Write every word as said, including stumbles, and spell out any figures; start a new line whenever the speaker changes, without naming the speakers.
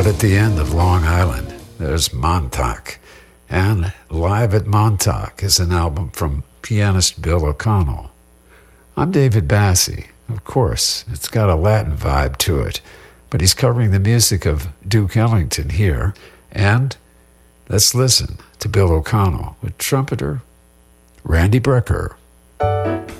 Out at the end of Long Island, there's Montauk. And Live at Montauk is an album from pianist Bill O'Connell. I'm David Bassie. Of course, it's got a Latin vibe to it, but he's covering the music of Duke Ellington here. And let's listen to Bill O'Connell with trumpeter Randy Brecker.